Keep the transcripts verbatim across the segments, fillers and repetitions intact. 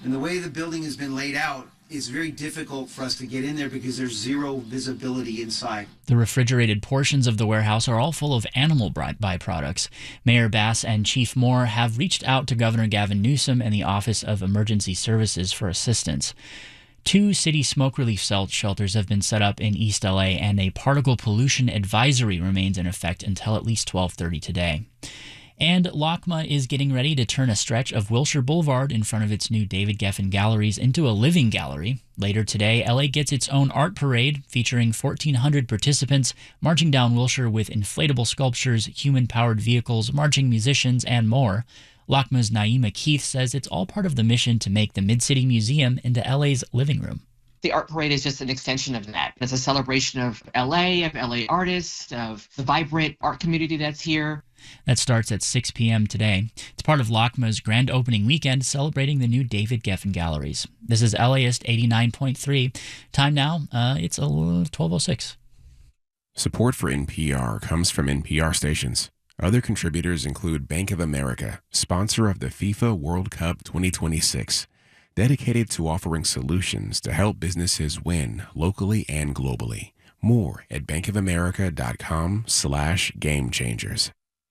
And the way the building has been laid out, it's very difficult for us to get in there because there's zero visibility inside. The refrigerated portions of the warehouse are all full of animal byproducts. Mayor Bass and Chief Moore have reached out to Governor Gavin Newsom and the Office of Emergency Services for assistance. Two city smoke relief shelters have been set up in East L A, and a particle pollution advisory remains in effect until at least twelve thirty today. And LACMA is getting ready to turn a stretch of Wilshire Boulevard in front of its new David Geffen Galleries into a living gallery. Later today, L A gets its own art parade featuring fourteen hundred participants marching down Wilshire with inflatable sculptures, human-powered vehicles, marching musicians, and more. LACMA's Naima Keith says it's all part of the mission to make the Mid-City Museum into L A's living room. The art parade is just an extension of that. It's a celebration of L A, of L A artists, of the vibrant art community that's here. That starts at six p.m. today. It's part of LACMA's grand opening weekend celebrating the new David Geffen Galleries. This is LAist eighty-nine point three. Time now, uh, it's twelve oh six. Support for N P R comes from N P R stations. Other contributors include Bank of America, sponsor of the FIFA World Cup twenty twenty-six, dedicated to offering solutions to help businesses win locally and globally. More at bankofamerica.com slash game changers.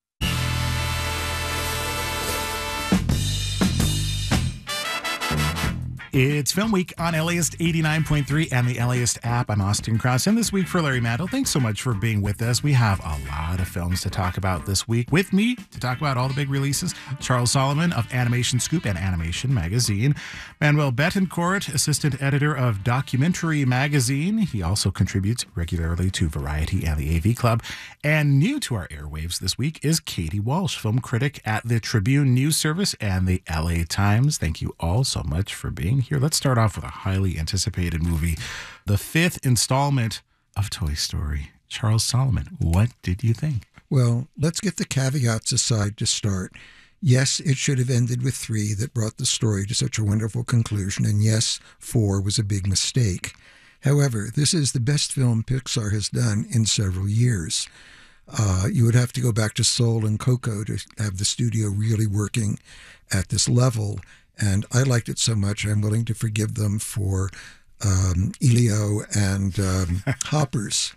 It's Film Week on LAist eighty-nine point three and the LAist app. I'm Austin Krause, and this week for Larry Mantle. Thanks so much for being with us. We have a lot of films to talk about this week. With me to talk about all the big releases, Charles Solomon of Animation Scoop and Animation Magazine. Manuel Betancourt, assistant editor of Documentary Magazine. He also contributes regularly to Variety and the A V Club. And new to our airwaves this week is Katie Walsh, film critic at the Tribune News Service and the L A Times. Thank you all so much for being here. Let's start off with a highly anticipated movie, the fifth installment of Toy Story. Charles Solomon, what did you think? Well, let's get the caveats aside to start. Yes, it should have ended with three that brought the story to such a wonderful conclusion, and yes, four was a big mistake. However, this is the best film Pixar has done in several years. Uh, you would have to go back to Soul and Coco to have the studio really working at this level. And I liked it so much, I'm willing to forgive them for um, Elio and um, Hoppers.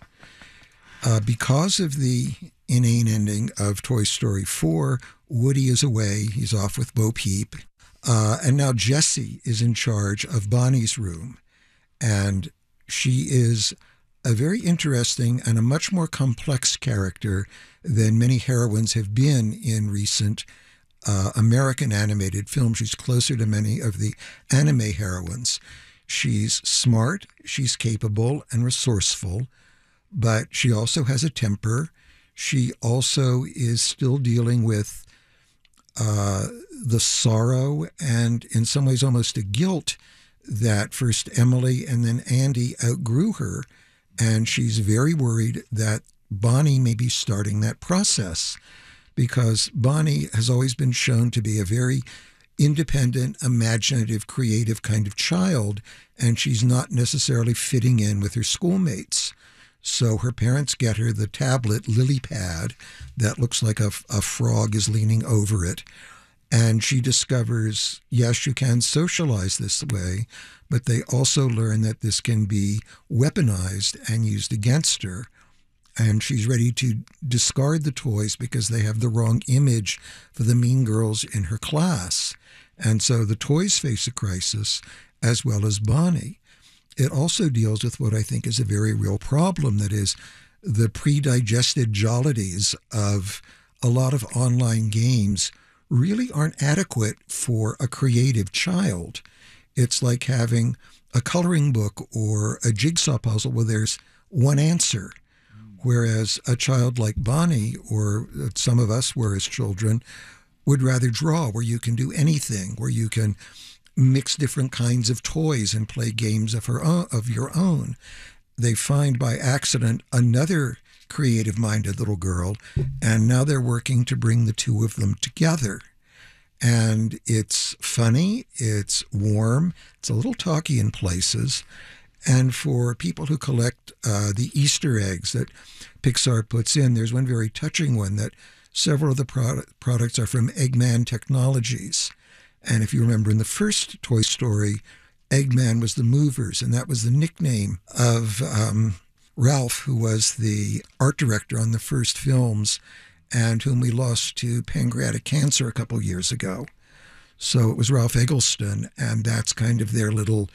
Uh, because of the inane ending of Toy Story four, Woody is away. He's off with Bo Peep. Uh, and now Jessie is in charge of Bonnie's room. And she is a very interesting and a much more complex character than many heroines have been in recent Uh, American animated film. She's closer to many of the anime heroines. She's smart, she's capable and resourceful, but she also has a temper. She also is still dealing with uh, the sorrow and in some ways almost a guilt that first Emily and then Andy outgrew her, and she's very worried that Bonnie may be starting that process, because Bonnie has always been shown to be a very independent, imaginative, creative kind of child, and she's not necessarily fitting in with her schoolmates. So her parents get her the tablet Lily Pad that looks like a, a frog is leaning over it. And she discovers, yes, you can socialize this way, but they also learn that this can be weaponized and used against her. And she's ready to discard the toys because they have the wrong image for the mean girls in her class. And so the toys face a crisis, as well as Bonnie. It also deals with what I think is a very real problem, that is the pre-digested jollities of a lot of online games really aren't adequate for a creative child. It's like having a coloring book or a jigsaw puzzle where there's one answer. Whereas a child like Bonnie, or some of us were as children, would rather draw, where you can do anything, where you can mix different kinds of toys and play games of her own, of your own. They find by accident another creative-minded little girl, and now they're working to bring the two of them together. And it's funny, it's warm, it's a little talky in places. And for people who collect uh, the Easter eggs that Pixar puts in, there's one very touching one that several of the product, products are from Eggman Technologies. And if you remember in the first Toy Story, Eggman was the Movers, and that was the nickname of um, Ralph, who was the art director on the first films and whom we lost to pancreatic cancer a couple years ago. So it was Ralph Eggleston, and that's kind of their little,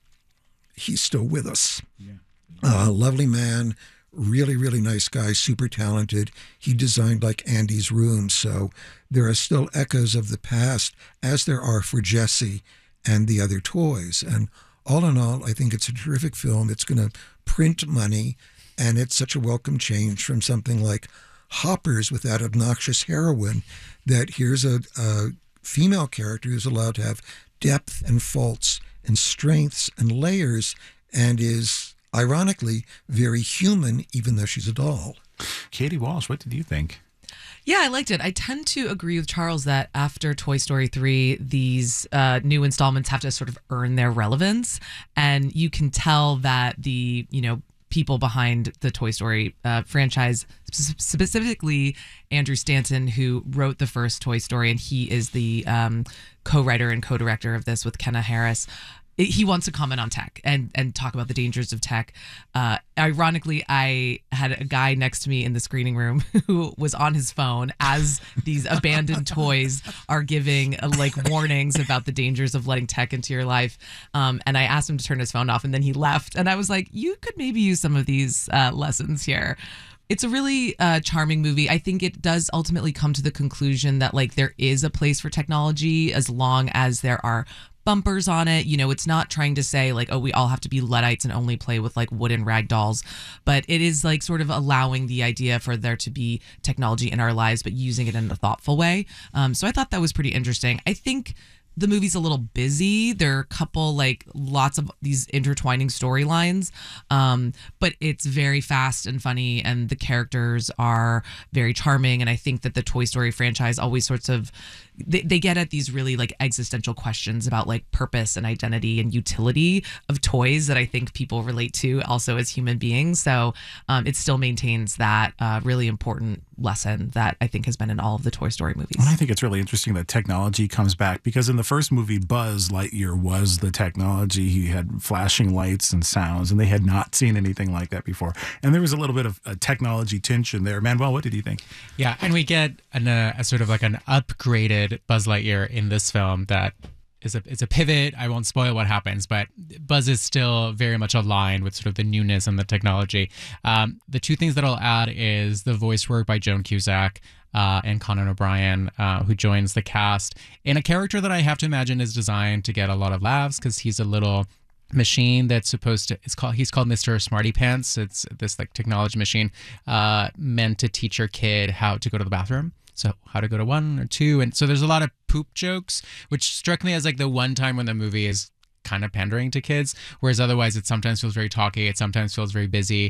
he's still with us. Yeah. Uh, lovely man, really, really nice guy, super talented. He designed like Andy's room, so there are still echoes of the past, as there are for Jessie and the other toys. And all in all, I think it's a terrific film. It's going to print money, and it's such a welcome change from something like Hoppers with that obnoxious heroine, that here's a, a female character who's allowed to have depth and faults and strengths and layers, and is ironically very human, even though she's a doll. Katie Walsh, what did you think? Yeah, I liked it. I tend to agree with Charles that after Toy Story three, these uh, new installments have to sort of earn their relevance. And you can tell that the, you know, people behind the Toy Story uh, franchise, sp- specifically Andrew Stanton, who wrote the first Toy Story, and he is the um, co-writer and co-director of this with Kenna Harris. He wants to comment on tech and, and talk about the dangers of tech. Uh, ironically, I had a guy next to me in the screening room who was on his phone as these abandoned toys are giving uh, like warnings about the dangers of letting tech into your life. Um, and I asked him to turn his phone off, and then he left. And I was like, you could maybe use some of these uh, lessons here. It's a really uh, charming movie. I think it does ultimately come to the conclusion that like there is a place for technology as long as there are bumpers on it. You know, it's not trying to say like, oh, we all have to be Luddites and only play with like wooden rag dolls, but it is like sort of allowing the idea for there to be technology in our lives, but using it in a thoughtful way. Um, so I thought that was pretty interesting. I think the movie's a little busy. There are a couple, like lots of these intertwining storylines, um, but it's very fast and funny, and the characters are very charming. And I think that the Toy Story franchise always sorts of, they, they get at these really like existential questions about like purpose and identity and utility of toys that I think people relate to also as human beings. So um, it still maintains that uh, really important lesson that I think has been in all of the Toy Story movies. And I think it's really interesting that technology comes back, because in the first movie, Buzz Lightyear was the technology. He had flashing lights and sounds, and they had not seen anything like that before. And there was a little bit of a technology tension there. Manuel, what did you think? Yeah, and we get an, uh, a sort of like an upgraded Buzz Lightyear in this film that is a it's a pivot. I won't spoil what happens, but Buzz is still very much aligned with sort of the newness and the technology. Um, the two things that I'll add is the voice work by Joan Cusack uh, and Conan O'Brien, uh, who joins the cast in a character that I have to imagine is designed to get a lot of laughs, because he's a little machine that's supposed to, it's called, he's called Mister Smarty Pants. It's this like technology machine uh, meant to teach your kid how to go to the bathroom. So how to go to one or two. And so there's a lot of poop jokes, which struck me as like the one time when the movie is kind of pandering to kids, whereas otherwise it sometimes feels very talky. It sometimes feels very busy.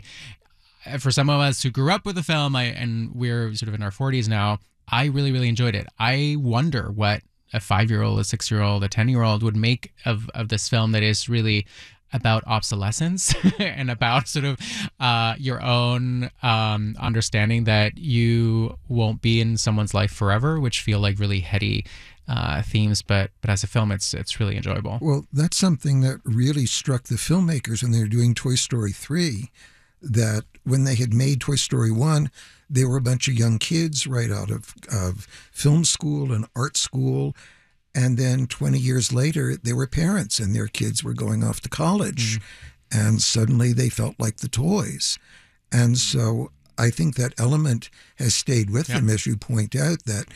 For some of us who grew up with the film, I, and we're sort of in our forties now, I really, really enjoyed it. I wonder what a five-year-old, a six-year-old, a ten-year-old would make of, of this film that is really about obsolescence and about sort of uh, your own um, understanding that you won't be in someone's life forever, which feel like really heady uh, themes. But but as a film, it's it's really enjoyable. Well, that's something that really struck the filmmakers when they were doing Toy Story three, that when they had made Toy Story one, they were a bunch of young kids right out of, of film school and art school. And then twenty years later, they were parents and their kids were going off to college. Mm-hmm. And suddenly they felt like the toys. And so I think that element has stayed with yeah. them, as you point out, that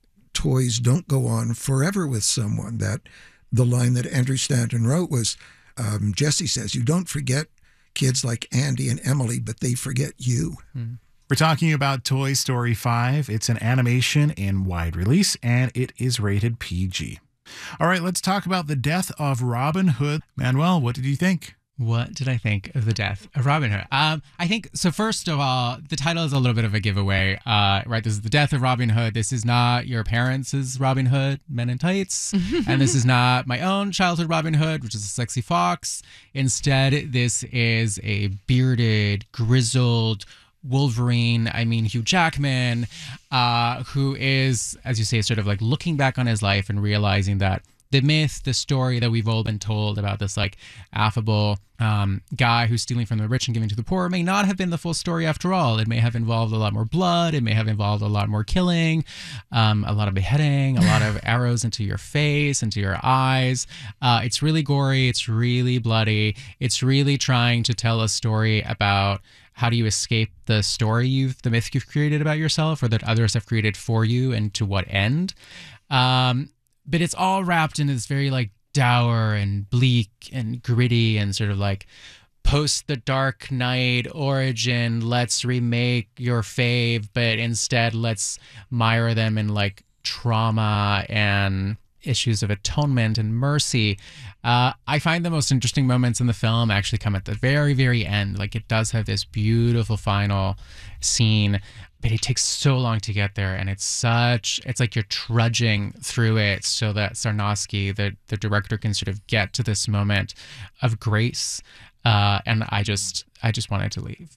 toys don't go on forever with someone. That the line that Andrew Stanton wrote was, um, Jessie says, you don't forget kids like Andy and Emily, but they forget you. Mm-hmm. We're talking about Toy Story five. It's an animation in wide release, and it is rated P G. All right, let's talk about the death of Robin Hood. Manuel, what did you think? What did I think of the death of Robin Hood? Um, I think, so first of all, the title is a little bit of a giveaway, uh, right? This is the death of Robin Hood. This is not your parents' Robin Hood, Men in Tights. And this is not my own childhood Robin Hood, which is a sexy fox. Instead, this is a bearded, grizzled Wolverine, I mean Hugh Jackman, uh, who is, as you say, sort of like looking back on his life and realizing that the myth, the story that we've all been told about this like affable um, guy who's stealing from the rich and giving to the poor may not have been the full story after all. It may have involved a lot more blood. It may have involved a lot more killing, um, a lot of beheading, a lot of arrows into your face, into your eyes. Uh, it's really gory. It's really bloody. It's really trying to tell a story about how do you escape the story you've, the myth you've created about yourself or that others have created for you, and to what end. Um, but it's all wrapped in this very like dour and bleak and gritty and sort of like post the Dark Knight origin. Let's remake your fave, but instead let's mire them in like trauma and issues of atonement and mercy. Uh, I find the most interesting moments in the film actually come at the very, very end. Like, it does have this beautiful final scene, but it takes so long to get there, and it's such, it's like you're trudging through it so that Sarnowski, the, the director, can sort of get to this moment of grace. Uh, and I just, I just wanted to leave.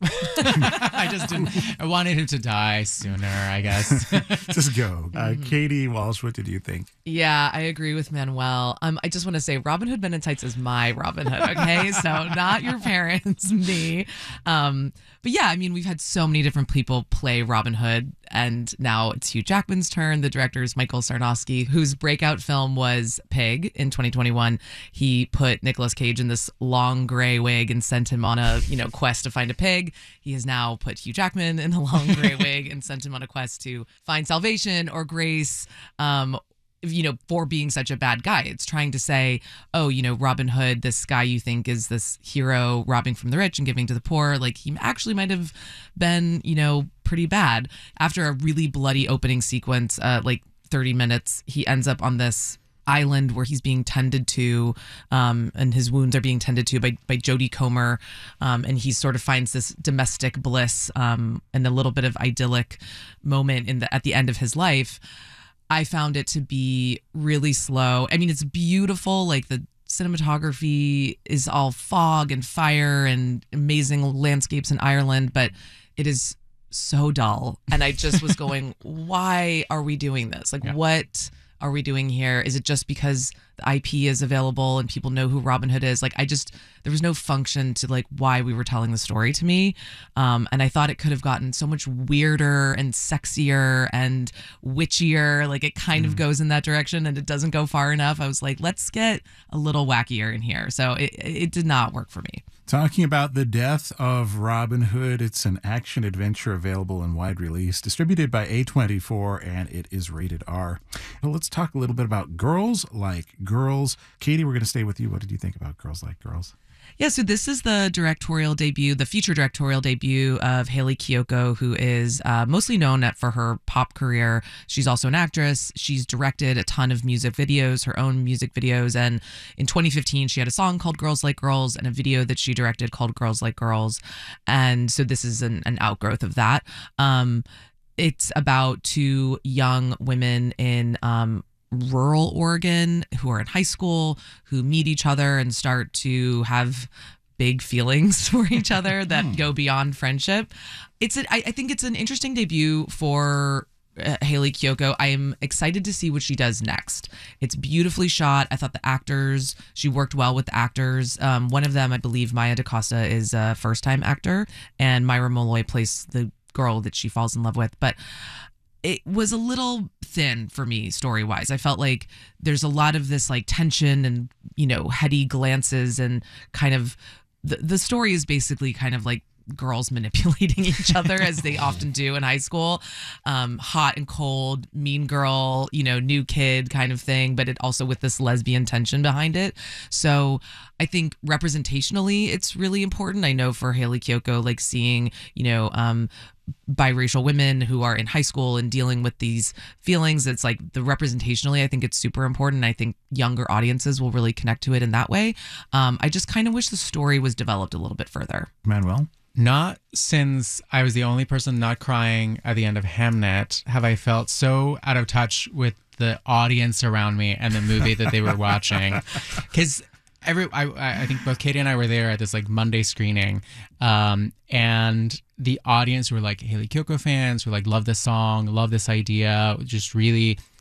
I just didn't. I wanted him to die sooner, I guess. Just go. Uh, Mm-hmm. Katie Walsh, what did you think? Yeah, I agree with Manuel. Um, I just want to say Robin Hood Men in Tights is my Robin Hood, okay? So not your parents, me. Um, but yeah, I mean, we've had so many different people play Robin Hood, and now it's Hugh Jackman's turn. The director is Michael Sarnowski, whose breakout film was Pig in twenty twenty-one. He put Nicolas Cage in this long gray wig and sent him on a, you know, quest to find a pig. He has now put Hugh Jackman in a long gray wig and sent him on a quest to find salvation or grace, um, you know, for being such a bad guy. It's trying to say, oh, you know, Robin Hood, this guy you think is this hero robbing from the rich and giving to the poor, like he actually might have been, you know, pretty bad. After a really bloody opening sequence, uh, like thirty minutes, he ends up on this island where he's being tended to, um, and his wounds are being tended to by, by Jodie Comer. Um, and he sort of finds this domestic bliss um, and a little bit of idyllic moment in the at the end of his life. I found it to be really slow. I mean, it's beautiful. Like the cinematography is all fog and fire and amazing landscapes in Ireland, but it is so dull. And I just was going, why are we doing this? Like, Yeah. what are we doing here? Is it just because the I P is available and people know who Robin Hood is? Like, I just, there was no function to like why we were telling the story to me. Um, and I thought it could have gotten so much weirder and sexier and witchier. Like it kind of goes in that direction and it doesn't go far enough. I was like, let's get a little wackier in here. So it, it did not work for me. Talking about the death of Robin Hood, it's an action adventure available in wide release, distributed by A twenty-four, and it is rated R. Well, let's talk a little bit about Girls Like Girls. Katie, we're going to stay with you. What did you think about Girls Like Girls? Yeah, so this is the directorial debut, the feature directorial debut of Hayley Kiyoko, who is uh, mostly known for her pop career. She's also an actress. She's directed a ton of music videos, her own music videos. And in twenty fifteen, she had a song called Girls Like Girls and a video that she directed called Girls Like Girls. And so this is an, an outgrowth of that. Um, it's about two young women in um, rural Oregon who are in high school, who meet each other and start to have big feelings for each other that go beyond friendship. It's a, I, I think it's an interesting debut for uh, Hayley Kiyoko. I am excited to see what she does next. It's beautifully shot. I thought the actors, she worked well with the actors. Um, one of them, I believe, Maya DaCosta, is a first-time actor, and Myra Molloy plays the girl that she falls in love with. But it was a little thin for me story-wise. I felt like there's a lot of this like tension and, you know, heady glances and kind of the, the story is basically kind of like girls manipulating each other as they often do in high school. Um, hot and cold, mean girl, you know, new kid kind of thing, but it also with this lesbian tension behind it. So I think representationally, it's really important. I know for Hayley Kiyoko, like seeing, you know, um, biracial women who are in high school and dealing with these feelings, it's like the representationally, I think it's super important. I think younger audiences will really connect to it in that way. Um, I just kind of wish the story was developed a little bit further. Manuel? Not since I was the only person not crying at the end of Hamnet have I felt so out of touch with the audience around me and the movie that they were watching. Because every I, I think both Katie and I were there at this like Monday screening, um, and the audience were like Hayley Kiyoko fans who like love this song, love this idea, just really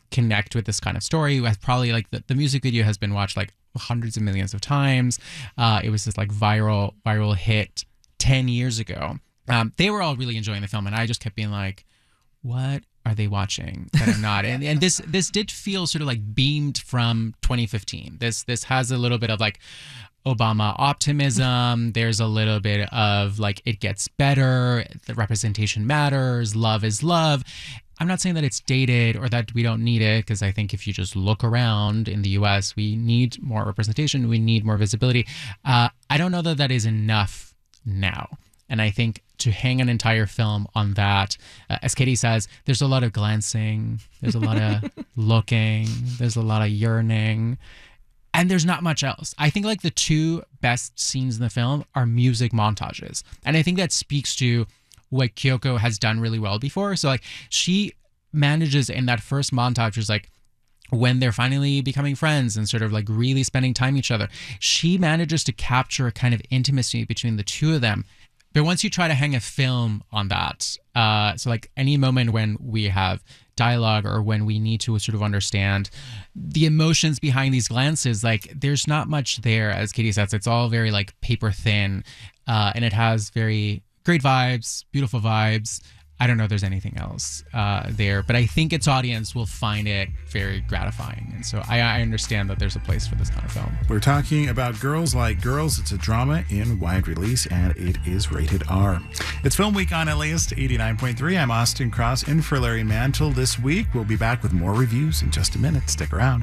connect with this kind of story. With probably like the, the music video has been watched like hundreds of millions of times. Uh, it was this like viral viral hit ten years ago. Um, they were all really enjoying the film, and I just kept being like, what are they watching that I'm not? And and this this did feel sort of like beamed from twenty fifteen. This this has a little bit of like Obama optimism. There's a little bit of like it gets better, the representation matters, love is love. I'm not saying that it's dated or that we don't need it, because I think if you just look around in the U S, we need more representation, we need more visibility. Uh, I don't know that that is enough now. And I think to hang an entire film on that, uh, as Katie says, there's a lot of glancing, there's a lot of looking, there's a lot of yearning, and there's not much else. I think like the two best scenes in the film are music montages. And I think that speaks to what Kyoko has done really well before. So like she manages in that first montage, which is like when they're finally becoming friends and sort of like really spending time with each other, she manages to capture a kind of intimacy between the two of them. But once you try to hang a film on that, uh, so like any moment when we have dialogue or when we need to sort of understand the emotions behind these glances, like there's not much there, as Katie says. It's all very like paper thin, uh, and it has very great vibes, beautiful vibes. I don't know if there's anything else uh, there, but I think its audience will find it very gratifying. And so I, I understand that there's a place for this kind of film. We're talking about Girls Like Girls. It's a drama in wide release, and it is rated R. It's Film Week on L A ist eighty-nine point three. I'm Austin Cross in for Larry Mantle this week. We'll be back with more reviews in just a minute. Stick around.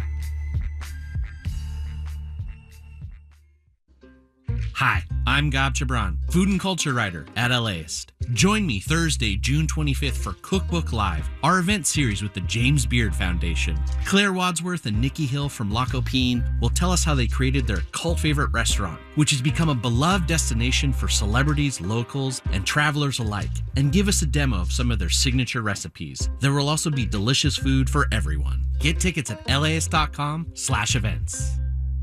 Hi, I'm Gab Chabran, food and culture writer at LAist. Join me Thursday, June twenty-fifth for Cookbook Live, our event series with the James Beard Foundation. Claire Wadsworth and Nikki Hill from La Copine will tell us how they created their cult favorite restaurant, which has become a beloved destination for celebrities, locals, and travelers alike, and give us a demo of some of their signature recipes. There will also be delicious food for everyone. Get tickets at laist.com slash events.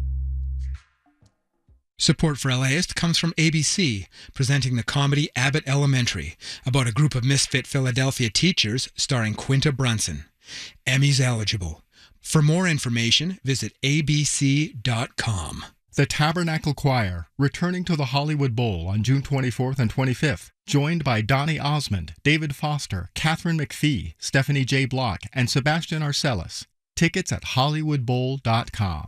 Support for LAist comes from A B C, presenting the comedy Abbott Elementary, about a group of misfit Philadelphia teachers starring Quinta Brunson. Emmys eligible. For more information, visit a b c dot com. The Tabernacle Choir, returning to the Hollywood Bowl on June twenty-fourth and twenty-fifth, joined by Donny Osmond, David Foster, Catherine McPhee, Stephanie J. Block, and Sebastian Arcelus. Tickets at hollywood bowl dot com.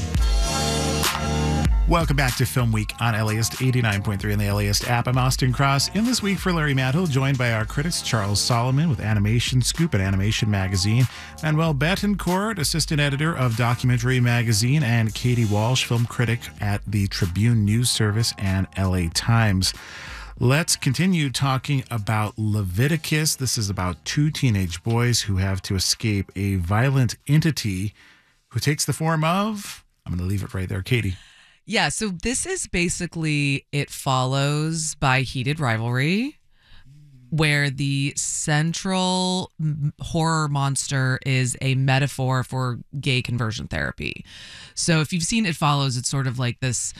Welcome back to Film Week on L A ist eighty-nine point three on the LAist app. I'm Austin Cross. In this week for Larry Mantle, joined by our critics Charles Solomon with Animation Scoop at Animation Magazine, Manuel Betancourt, assistant editor of Documentary Magazine, and Katie Walsh, film critic at the Tribune News Service and L A Times. Let's continue talking about Leviticus. This is about two teenage boys who have to escape a violent entity who takes the form of... I'm going to leave it right there. Katie. Yeah, so this is basically It Follows by Heated Rivalry, where the central horror monster is a metaphor for gay conversion therapy. So if you've seen It Follows, it's sort of like this,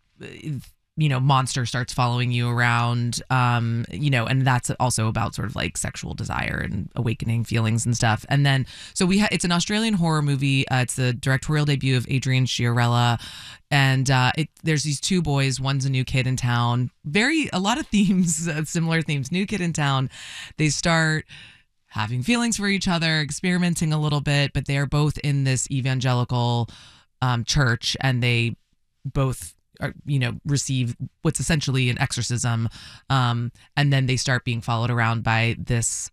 you know, monster starts following you around, um, you know, and that's also about sort of like sexual desire and awakening feelings and stuff. And then, so we ha- it's an Australian horror movie. Uh, it's the directorial debut of Adrian Chiarella. And uh, it, there's these two boys. One's a new kid in town. Very, a lot of themes, uh, similar themes. New kid in town. They start having feelings for each other, experimenting a little bit, but they're both in this evangelical um, church, and they both Are, you know, receive what's essentially an exorcism, um, and then they start being followed around by this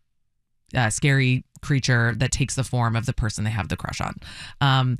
uh, scary creature that takes the form of the person they have the crush on. Um,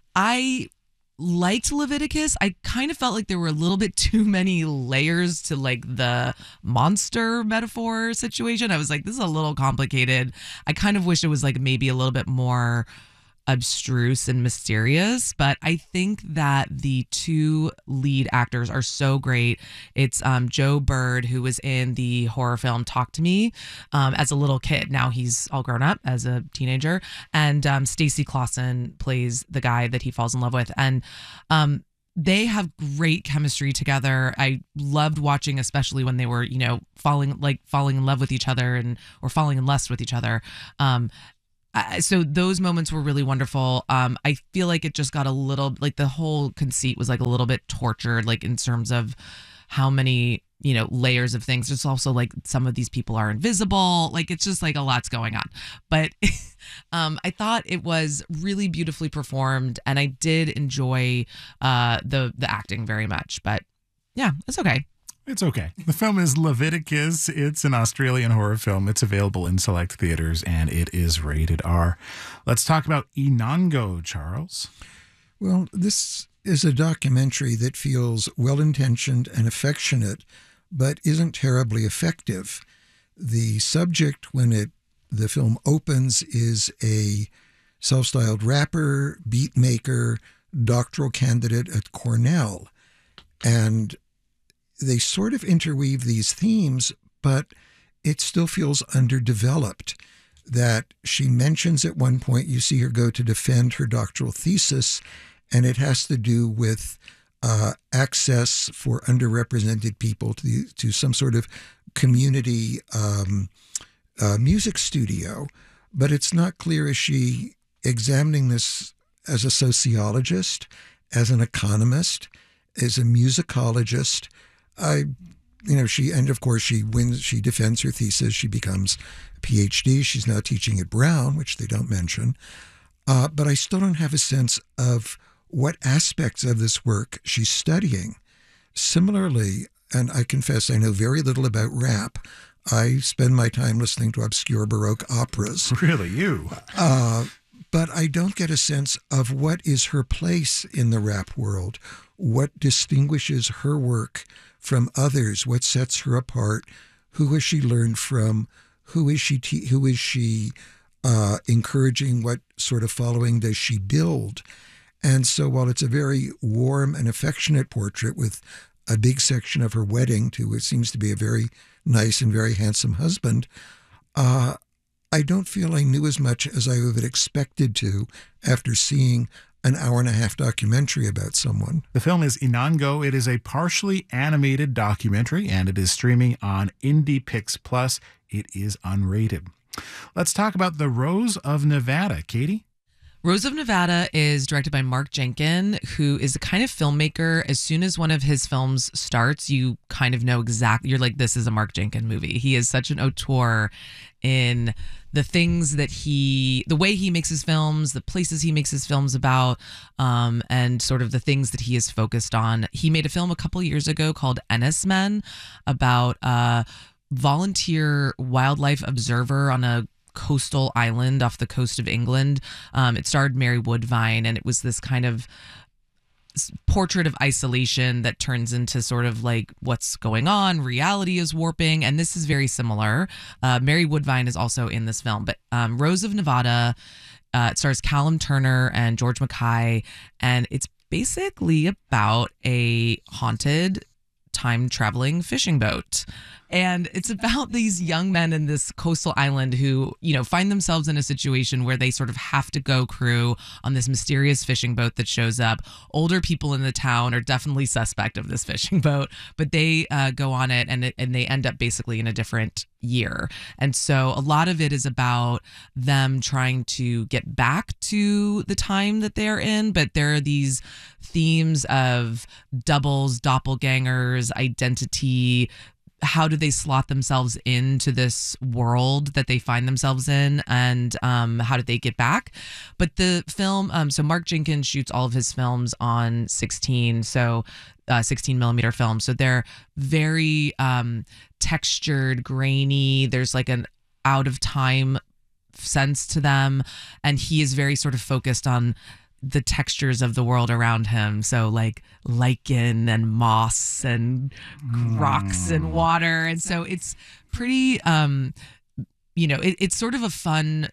I liked Leviticus. I kind of felt like there were a little bit too many layers to like the monster metaphor situation. I was like, this is a little complicated. I kind of wish it was like maybe a little bit more abstruse and mysterious, but I think that the two lead actors are so great. It's um, Joe Bird, who was in the horror film Talk to Me um, as a little kid. Now he's all grown up as a teenager. And um, Stacey Clausen plays the guy that he falls in love with. And um, they have great chemistry together. I loved watching, especially when they were, you know, falling like falling in love with each other and or falling in lust with each other. Um, Uh, so those moments were really wonderful. Um, I feel like it just got a little, like the whole conceit was like a little bit tortured, like in terms of how many, you know, layers of things. There's also like some of these people are invisible. Like it's just like a lot's going on. But um, I thought it was really beautifully performed, and I did enjoy uh, the the acting very much. But yeah, it's okay. It's okay. The film is Leviticus. It's an Australian horror film. It's available in select theaters, and it is rated R. Let's talk about Inango, Charles. Well, this is a documentary that feels well-intentioned and affectionate, but isn't terribly effective. The subject, when it the film opens, is a self-styled rapper, beat maker, doctoral candidate at Cornell. And they sort of interweave these themes, but it still feels underdeveloped. That she mentions at one point, you see her go to defend her doctoral thesis, and it has to do with uh, access for underrepresented people to the, to some sort of community um, uh, music studio. But it's not clear, is she examining this as a sociologist, as an economist, as a musicologist? I, you know, she, and of course she wins, she defends her thesis, she becomes a PhD, she's now teaching at Brown, which they don't mention. Uh, but I still don't have a sense of what aspects of this work she's studying. Similarly, and I confess I know very little about rap, I spend my time listening to obscure Baroque operas. Really, you? Uh, but I don't get a sense of what is her place in the rap world, what distinguishes her work from others, what sets her apart, who has she learned from, who is she, te- who is she uh, encouraging, what sort of following does she build? And so while it's a very warm and affectionate portrait with a big section of her wedding to what seems to be a very nice and very handsome husband, uh, I don't feel I knew as much as I would have expected to after seeing an hour and a half documentary about someone. The film is Inango. It is a partially animated documentary, and it is streaming on IndiePix Plus. It is unrated. Let's talk about The Rose of Nevada. Katie? Rose of Nevada is directed by Mark Jenkin, who is the kind of filmmaker, as soon as one of his films starts, you kind of know exactly, you're like, this is a Mark Jenkin movie. He is such an auteur in the things that he, the way he makes his films, the places he makes his films about, um, and sort of the things that he is focused on. He made a film a couple years ago called Ennis Men about a volunteer wildlife observer on a coastal island off the coast of England. Um, it starred Mary Woodvine, and it was this kind of portrait of isolation that turns into sort of like what's going on. Reality is warping, and this is very similar. Uh, Mary Woodvine is also in this film, but um, Rose of Nevada, uh, it stars Callum Turner and George Mackay, and it's basically about a haunted time traveling fishing boat. And it's about these young men in this coastal island who, you know, find themselves in a situation where they sort of have to go crew on this mysterious fishing boat that shows up. Older people in the town are definitely suspect of this fishing boat, but they uh, go on it and, it and they end up basically in a different year. And so a lot of it is about them trying to get back to the time that they're in, but there are these themes of doubles, doppelgangers, identity. How do they slot themselves into this world that they find themselves in, and um, how do they get back? But the film, um, so Mark Jenkins shoots all of his films on sixteen, so uh, sixteen millimeter film. So they're very um, textured, grainy. There's like an out of time sense to them, and he is very sort of focused on the textures of the world around him. So like lichen and moss and rocks and water. And so it's pretty, um, you know, it, it's sort of a fun,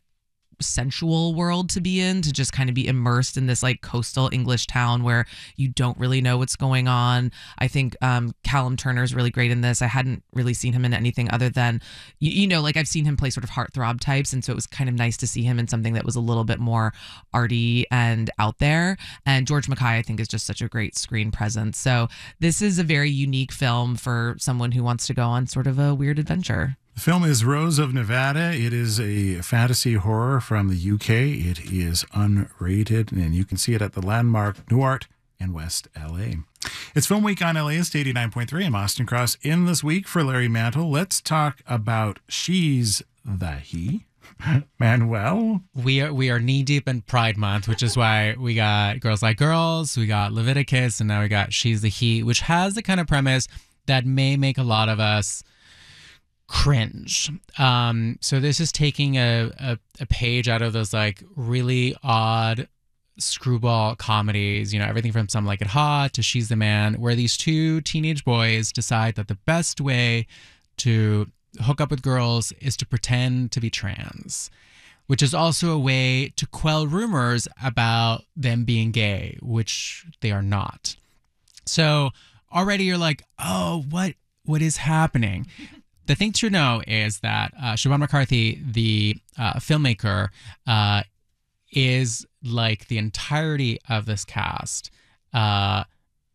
sensual world to be in, to just kind of be immersed in this like coastal English town where you don't really know what's going on. I think um, Callum Turner is really great in this. I hadn't really seen him in anything other than, you, you know, like I've seen him play sort of heartthrob types. And so it was kind of nice to see him in something that was a little bit more arty and out there. And George Mackay, I think, is just such a great screen presence. So this is a very unique film for someone who wants to go on sort of a weird adventure. The film is Rose of Nevada. It is a fantasy horror from the U K. It is unrated, and you can see it at the Landmark Nuart in West L A. It's Film Week on L A ist eighty-nine point three. I'm Austin Cross. In this week for Larry Mantle, let's talk about She's the He. Manuel? We are we are knee deep in Pride Month, which is why we got Girls Like Girls, we got Leviticus, and now we got She's the He, which has the kind of premise that may make a lot of us cringe. Um, so this is taking a, a, a page out of those like really odd screwball comedies, you know, everything from Some Like It Hot to She's the Man, where these two teenage boys decide that the best way to hook up with girls is to pretend to be trans, which is also a way to quell rumors about them being gay, which they are not. So already you're like, oh, what what is happening? The thing to know is that uh, Siobhan McCarthy, the uh, filmmaker, uh, is like the entirety of this cast. Uh,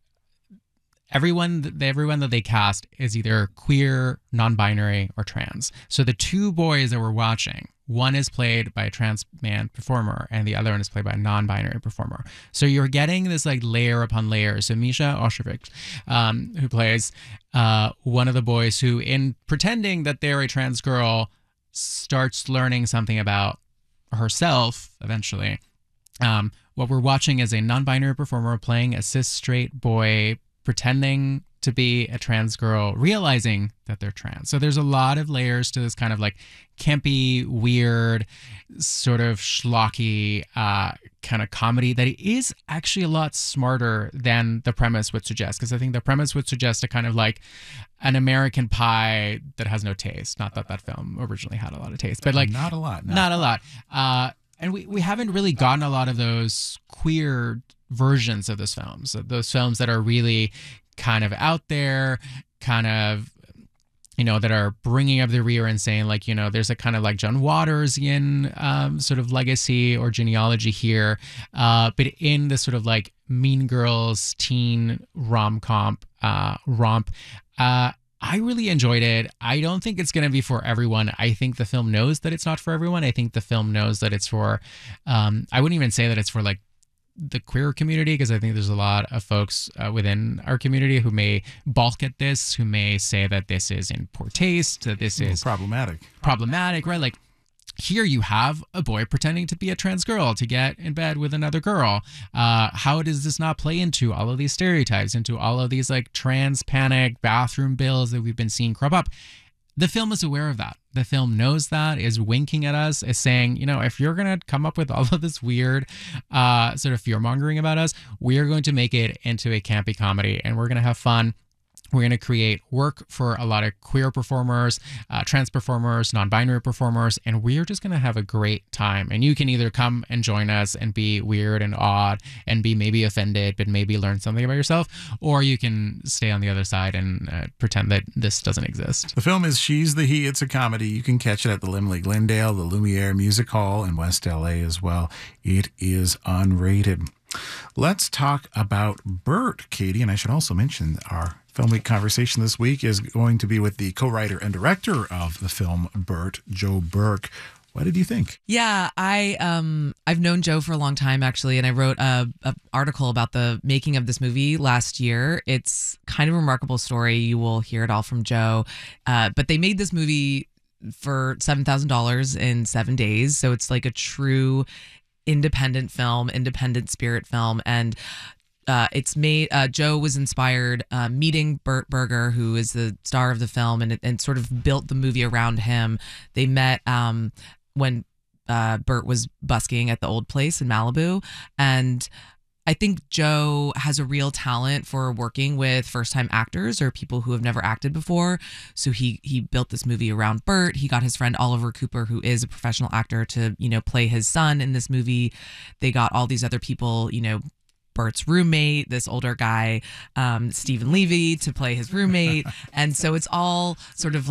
everyone, everyone that they cast is either queer, non-binary, or trans. So the two boys that we're watching, one is played by a trans man performer, and the other one is played by a non-binary performer. So you're getting this like layer upon layer. So Misha Oshevic, um, who plays uh, one of the boys who, in pretending that they're a trans girl, starts learning something about herself eventually. Um, what we're watching is a non-binary performer playing a cis straight boy pretending to be a trans girl, realizing that they're trans. So there's a lot of layers to this kind of like campy, weird, sort of schlocky uh, kind of comedy that is actually a lot smarter than the premise would suggest. Because I think the premise would suggest a kind of like an American Pie that has no taste. Not that that film originally had a lot of taste, but like not a lot. No. Not a lot. Uh, and we, we haven't really gotten a lot of those queer versions of those films, those films that are really kind of out there, kind of, you know, that are bringing up the rear and saying like, you know, there's a kind of like John Watersian um, sort of legacy or genealogy here, uh, but in this sort of like Mean Girls teen rom-com uh, romp. Uh, I really enjoyed it. I don't think it's going to be for everyone. I think the film knows that it's not for everyone. I think the film knows that it's for, um, I wouldn't even say that it's for like the queer community, because I think there's a lot of folks uh, within our community who may balk at this, who may say that this is in poor taste, that this is problematic. Problematic, right? Like here you have a boy pretending to be a trans girl to get in bed with another girl. Uh, how does this not play into all of these stereotypes, into all of these like trans panic bathroom bills that we've been seeing crop up? The film is aware of that. The film knows that, is winking at us, is saying, you know, if you're going to come up with all of this weird uh, sort of fear-mongering about us, we are going to make it into a campy comedy, and we're going to have fun. We're going to create work for a lot of queer performers, uh, trans performers, non-binary performers, and we're just going to have a great time. And you can either come and join us and be weird and odd and be maybe offended, but maybe learn something about yourself, or you can stay on the other side and uh, pretend that this doesn't exist. The film is She's the He. It's a comedy. You can catch it at the Limley Glendale, the Lumiere Music Hall in West L A as well. It is unrated. Let's talk about Bert, Katie, and I should also mention our Film Week conversation this week is going to be with the co-writer and director of the film Bert, Joe Burke. What did you think? Yeah, I um I've known Joe for a long time actually, and I wrote a, a article about the making of this movie last year. It's kind of a remarkable story. You will hear it all from Joe, uh, but they made this movie for seven thousand dollars in seven days, so it's like a true independent film, independent spirit film, and uh, it's made. Uh, Joe was inspired uh, meeting Bert Berger, who is the star of the film, and and sort of built the movie around him. They met um, when uh, Bert was busking at the old place in Malibu, and I think Joe has a real talent for working with first-time actors or people who have never acted before. So he he built this movie around Bert. He got his friend Oliver Cooper, who is a professional actor, to, you know, play his son in this movie. They got all these other people, you know, Bert's roommate, this older guy, um, Stephen Levy, to play his roommate. And so it's all sort of like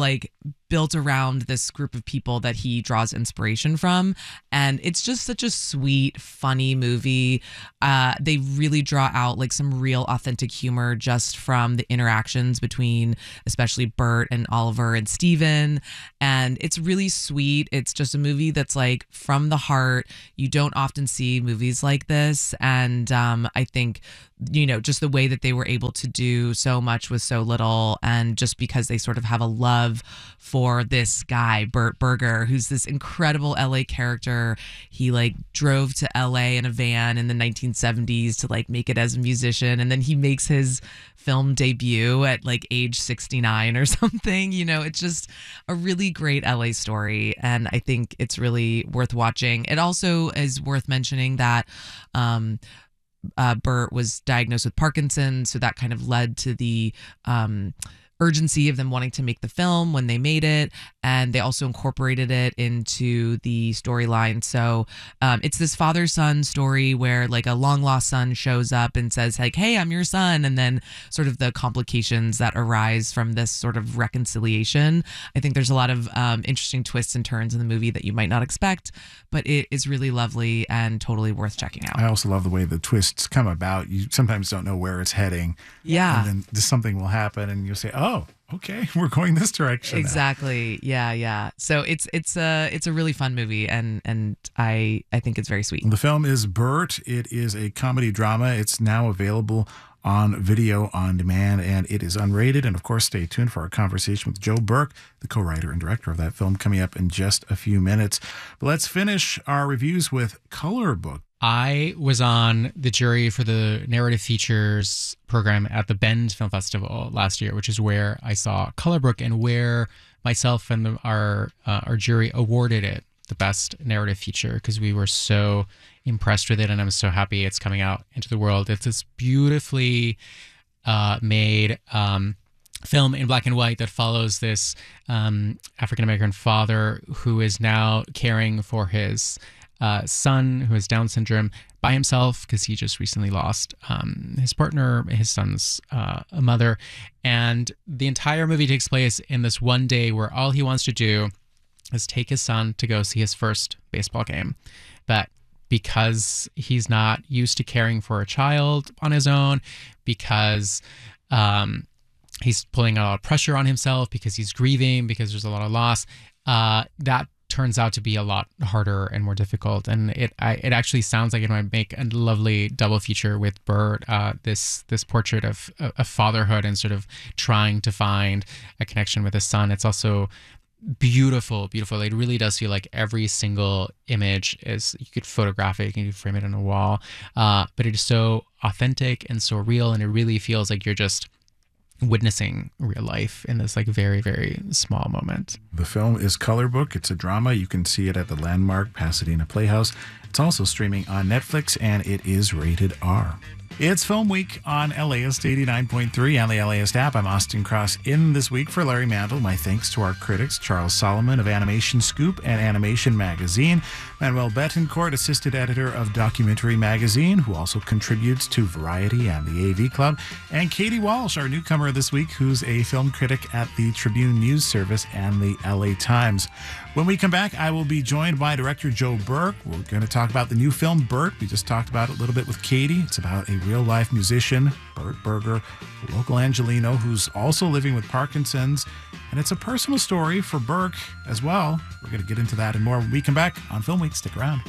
built around this group of people that he draws inspiration from. And it's just such a sweet, funny movie. Uh, they really draw out like some real authentic humor just from the interactions between especially Bert and Oliver and Steven. And it's really sweet. It's just a movie that's like from the heart. You don't often see movies like this. And um, I think, you know, just the way that they were able to do so much with so little, and just because they sort of have a love for this guy, Bert Berger, who's this incredible L A character. He like drove to L A in a van in the nineteen seventies to like make it as a musician. And then he makes his film debut at like age sixty-nine or something. You know, it's just a really great L A story. And I think it's really worth watching. It also is worth mentioning that, um, Uh, Bert was diagnosed with Parkinson's, so that kind of led to the um, urgency of them wanting to make the film when they made it, and they also incorporated it into the storyline. So um, it's this father-son story where like a long-lost son shows up and says like, hey, I'm your son, and then sort of the complications that arise from this sort of reconciliation. I think there's a lot of um, interesting twists and turns in the movie that you might not expect, but it is really lovely and totally worth checking out. I also love the way the twists come about. You sometimes don't know where it's heading. Yeah. And then just something will happen and you'll say, oh, okay, we're going this direction. Exactly. Now. Yeah, yeah. So it's it's a it's a really fun movie, and and I I think it's very sweet. The film is Bert. It is a comedy drama. It's now available on video on demand, and it is unrated. And of course, stay tuned for our conversation with Joe Burke, the co-writer and director of that film, coming up in just a few minutes. But let's finish our reviews with Color Book. I was on the jury for the narrative features program at the Bend Film Festival last year, which is where I saw Color Book and where myself and the, our uh, our jury awarded it the best narrative feature, because we were so impressed with it, and I'm so happy it's coming out into the world. It's this beautifully uh, made um, film in black and white that follows this um, African-American father who is now caring for his uh, son who has Down syndrome by himself, because he just recently lost um, his partner, his son's uh, mother. And the entire movie takes place in this one day where all he wants to do is take his son to go see his first baseball game. But because he's not used to caring for a child on his own, because um, he's pulling a lot of pressure on himself, because he's grieving, because there's a lot of loss, uh, that turns out to be a lot harder and more difficult. And it I, it actually sounds like it might make a lovely double feature with Bert, uh, this this portrait of, of fatherhood and sort of trying to find a connection with his son. It's also beautiful, beautiful. It really does feel like every single image is, you could photograph it, you can frame it on a wall, uh, but it is so authentic and so real, and it really feels like you're just witnessing real life in this like very, very small moment. The film is Color Book. It's a drama. You can see it at the Landmark Pasadena Playhouse. It's also streaming on Netflix, and it is rated R. It's Film Week on LAist eighty-nine point three and the LAist app. I'm Austin Cross. In this week for Larry Mantle, my thanks to our critics, Charles Solomon of Animation Scoop and Animation Magazine, Manuel Betancourt, assistant editor of Documentary Magazine, who also contributes to Variety and the A V Club, and Katie Walsh, our newcomer this week, who's a film critic at the Tribune News Service and the L A Times. When we come back, I will be joined by director Joe Burke. We're going to talk about the new film, Bert. We just talked about it a little bit with Katie. It's about a real-life musician, Bert Berger, a local Angelino who's also living with Parkinson's. And it's a personal story for Burke as well. We're going to get into that and more when we come back on Film Week. Stick around.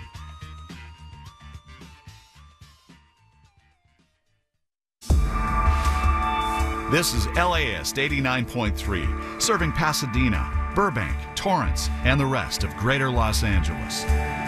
This is LAist eighty-nine point three, serving Pasadena, Burbank, Torrance, and the rest of Greater Los Angeles.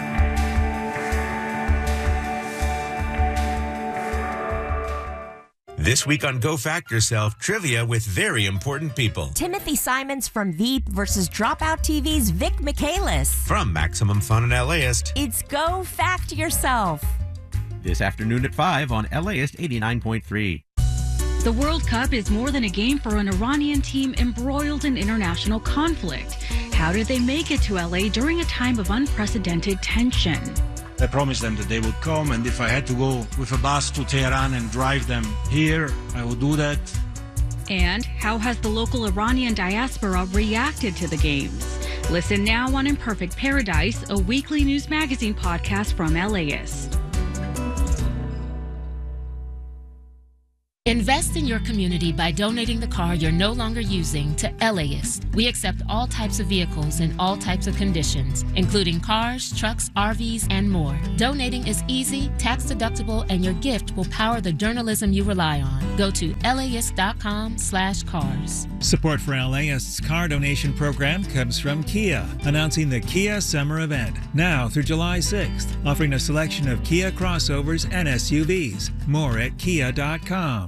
This week on Go Fact Yourself, trivia with very important people. Timothy Simons from Veep versus Dropout T V's Vic Michaelis. From Maximum Fun and LAist, it's Go Fact Yourself. This afternoon at five on LAist eighty-nine point three. The World Cup is more than a game for an Iranian team embroiled in international conflict. How did they make it to L A during a time of unprecedented tension? I promised them that they would come, and if I had to go with a bus to Tehran and drive them here, I would do that. And how has the local Iranian diaspora reacted to the games? Listen now on Imperfect Paradise, a weekly news magazine podcast from LAist. Invest in your community by donating the car you're no longer using to LAist. We accept all types of vehicles in all types of conditions, including cars, trucks, R Vs, and more. Donating is easy, tax deductible, and your gift will power the journalism you rely on. Go to laist.com slash cars. Support for LAist's car donation program comes from Kia, announcing the Kia Summer Event, now through July sixth, offering a selection of Kia crossovers and S U Vs. More at kia dot com.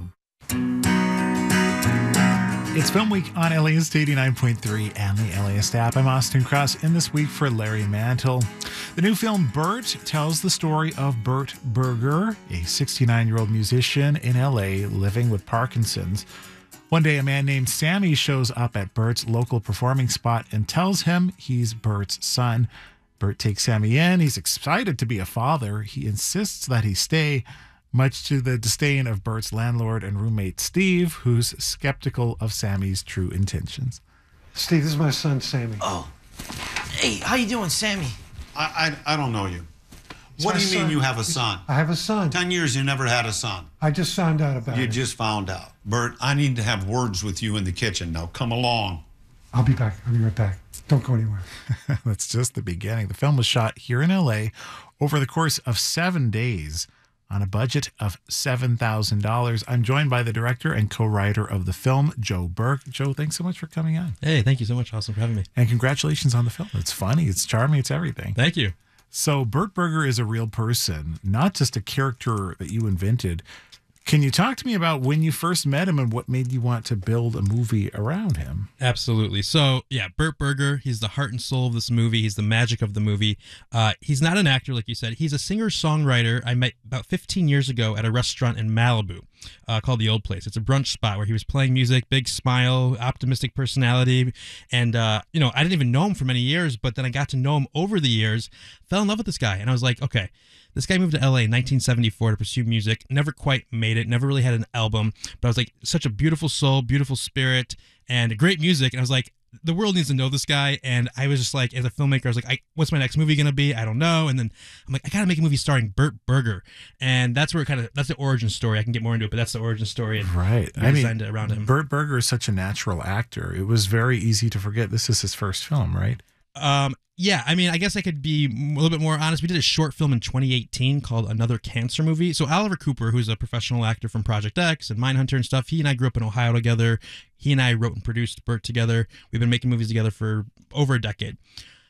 It's Film Week on LAist eighty-nine point three and the LAist app. I'm Austin Cross, in this week for Larry Mantle. The new film Bert tells the story of Bert Berger, a sixty-nine-year-old musician in L A living with Parkinson's. One day, a man named Sammy shows up at Bert's local performing spot and tells him he's Bert's son. Bert takes Sammy in. He's excited to be a father. He insists that he stay, much to the disdain of Bert's landlord and roommate, Steve, who's skeptical of Sammy's true intentions. Steve, this is my son, Sammy. Oh. Hey, how you doing, Sammy? I I, I don't know you. It's What my do you mean son. you have a son? I have a son. Ten years you never had a son. I just found out about You it. just found out. Bert, I need to have words with you in the kitchen. Now come along. I'll be back. I'll be right back. Don't go anywhere. That's just the beginning. The film was shot here in L A over the course of seven days on a budget of seven thousand dollars. I'm joined by the director and co-writer of the film, Joe Burke. Joe, thanks so much for coming on. Hey, thank you so much, Austin, for having me. And congratulations on the film. It's funny, it's charming, it's everything. Thank you. So Bert Berger is a real person, not just a character that you invented. Can you talk to me about when you first met him and what made you want to build a movie around him? Absolutely. So, yeah, Bert Berger, he's the heart and soul of this movie. He's the magic of the movie. Uh, he's not an actor, like you said. He's a singer-songwriter I met about fifteen years ago at a restaurant in Malibu uh, called The Old Place. It's a brunch spot where he was playing music, big smile, optimistic personality. And, uh, you know, I didn't even know him for many years, but then I got to know him over the years, fell in love with this guy. And I was like, okay, this guy moved to L A in nineteen seventy-four to pursue music, never quite made it, never really had an album, but I was like, such a beautiful soul, beautiful spirit, and great music. And I was like, the world needs to know this guy. And I was just like, as a filmmaker, I was like, I, what's my next movie going to be? I don't know. And then I'm like, I got to make a movie starring Bert Berger. And that's where it kind of, that's the origin story. I can get more into it, but that's the origin story. And Right. we I designed mean, it around him. Bert Berger is such a natural actor. It was very easy to forget this is his first film, right? Um, yeah, I mean, I guess I could be a little bit more honest. We did a short film in twenty eighteen called Another Cancer Movie. So Oliver Cooper, who's a professional actor from Project X and Mindhunter and stuff, he and I grew up in Ohio together. He and I wrote and produced Bert together. We've been making movies together for over a decade.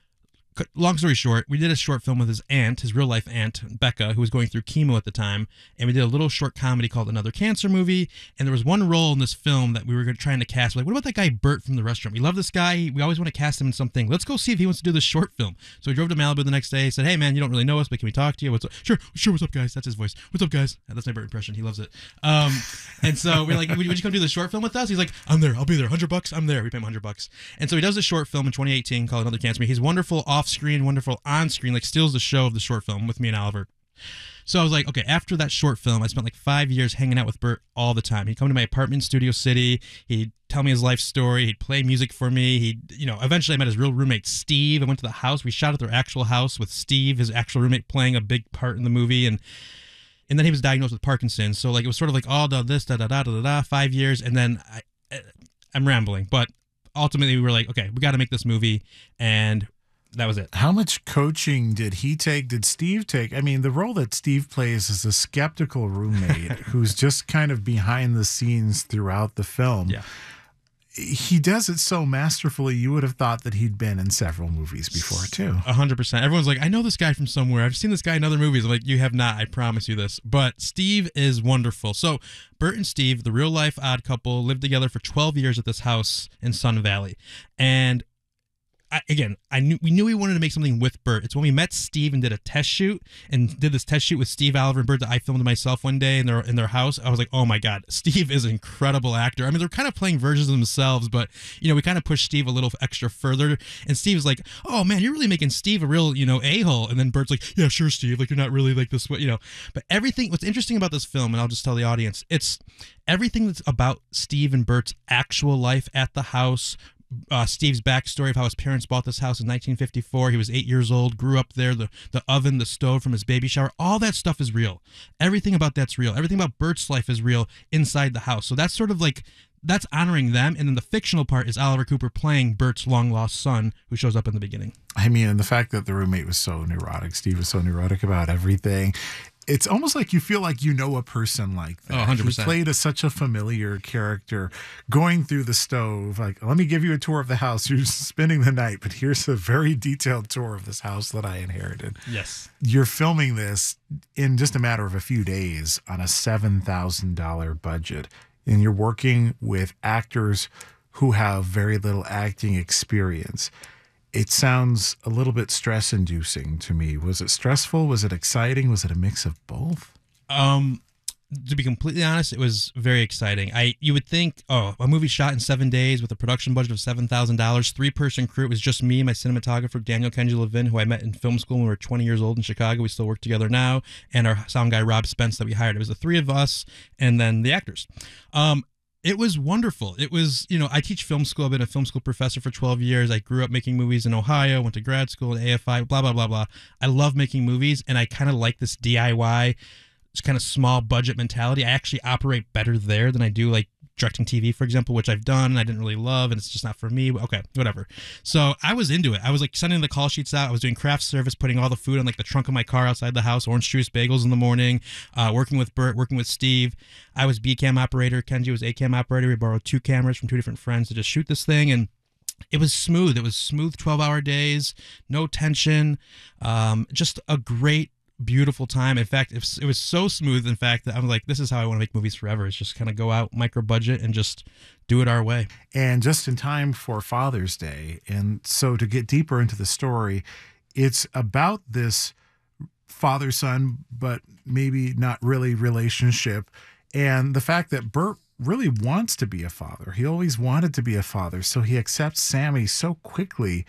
Long story short, we did a short film with his aunt, his real-life aunt, Becca, who was going through chemo at the time, and we did a little short comedy called Another Cancer Movie, and there was one role in this film that we were trying to cast. We're like, what about that guy Bert from the restaurant? We love this guy. We always want to cast him in something. Let's go see if he wants to do this short film. So we drove to Malibu the next day, said, hey, man, you don't really know us, but can we talk to you? What's up? Sure, sure, what's up, guys? That's his voice. What's up, guys? That's my Bert impression. He loves it. Um, and so we're like, would you come do the short film with us? He's like, I'm there. I'll be there. one hundred bucks. I'm there. We pay him one hundred bucks. And so he does this short film in twenty eighteen called Another Cancer Movie. He's wonderful off-screen, wonderful on screen, like steals the show of the short film with me and Oliver. So I was like, okay, after that short film, I spent like five years hanging out with Bert all the time. He'd come to my apartment in Studio City. He'd tell me his life story. He'd play music for me. He, you know, eventually I met his real roommate, Steve. I went to the house. We shot at their actual house with Steve, his actual roommate, playing a big part in the movie. And and then he was diagnosed with Parkinson's. So like it was sort of like all the this, da da da da da da, five years. And then I, I'm rambling, but ultimately we were like, okay, we got to make this movie. And that was it. How much coaching did he take? Did Steve take? I mean, the role that Steve plays is a skeptical roommate who's just kind of behind the scenes throughout the film. Yeah. He does it so masterfully, you would have thought that he'd been in several movies before, too. A hundred percent. Everyone's like, I know this guy from somewhere. I've seen this guy in other movies. I'm like, you have not. I promise you this. But Steve is wonderful. So Bert and Steve, the real life odd couple, lived together for twelve years at this house in Sun Valley. And I, again, I knew we knew we wanted to make something with Burt. It's when we met Steve and did a test shoot and did this test shoot with Steve, Oliver, and Burt that I filmed myself one day in their in their house. I was like, oh my God, Steve is an incredible actor. I mean, they're kind of playing versions of themselves, but you know, we kind of pushed Steve a little extra further. And Steve's like, oh man, you're really making Steve a real, you know, a-hole. And then Burt's like, yeah, sure, Steve. Like, you're not really like this, you know. But everything, what's interesting about this film, and I'll just tell the audience, it's everything that's about Steve and Burt's actual life at the house. Uh, Steve's backstory of how his parents bought this house in nineteen fifty-four. He was eight years old, grew up there, the, the oven, the stove from his baby shower. All that stuff is real. Everything about that's real. Everything about Burt's life is real inside the house. So that's sort of like, that's honoring them. And then the fictional part is Oliver Cooper playing Burt's long-lost son who shows up in the beginning. I mean, and the fact that the roommate was so neurotic, Steve was so neurotic about everything. It's almost like you feel like you know a person like that. Oh, one hundred percent. He played a, such a familiar character going through the stove. Like, let me give you a tour of the house. You're spending the night, but here's a very detailed tour of this house that I inherited. Yes. You're filming this in just a matter of a few days on a seven thousand dollars budget, and you're working with actors who have very little acting experience. It sounds a little bit stress-inducing to me. Was it stressful? Was it exciting? Was it a mix of both? Um, to be completely honest, it was very exciting. I you would think, oh, a movie shot in seven days with a production budget of seven thousand dollars, three-person crew. It was just me, my cinematographer, Daniel Kenji Levin, who I met in film school when we were twenty years old in Chicago. We still work together now, and our sound guy, Rob Spence, that we hired. It was the three of us and then the actors. Um, It was wonderful. It was, you know, I teach film school. I've been a film school professor for twelve years. I grew up making movies in Ohio, went to grad school at A F I, blah, blah, blah, blah. I love making movies, and I kind of like this D I Y, this kind of small budget mentality. I actually operate better there than I do, like, directing T V, for example, which I've done and I didn't really love, and it's just not for me. Okay, whatever. So I was into it. I was like sending the call sheets out. I was doing craft service, putting all the food on like the trunk of my car outside the house, orange juice bagels in the morning, uh, working with Burt, working with Steve. I was B-cam operator. Kenji was A-cam operator. We borrowed two cameras from two different friends to just shoot this thing, and it was smooth. It was smooth twelve-hour days, no tension, um, just a great, beautiful time. In fact, it was, it was so smooth, in fact, that I'm like, this is how I want to make movies forever. It's just kind of go out, micro budget, and just do it our way. And just in time for Father's Day. And so to get deeper into the story, it's about this father-son, but maybe not really relationship. And the fact that Burt really wants to be a father. He always wanted to be a father. So he accepts Sammy so quickly.